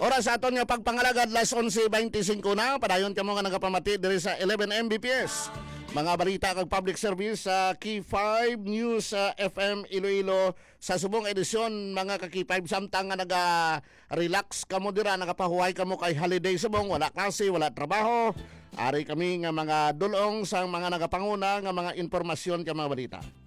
Oras sa aton nga pagpangalagad, las 11:25 na. Padayon kamo nga nagapamati diri sa 11 Mbps. Mga balita kag public service sa Key 5 News FM Iloilo sa subong edisyon. Mga ka Key 5, samtang nga naga-relax kamo dira, nagapahuway kamo kay holiday subong, wala klase, wala trabaho. Ari kami nga mga dulong sa mga nagapanguna nga mga impormasyon ka mga balita.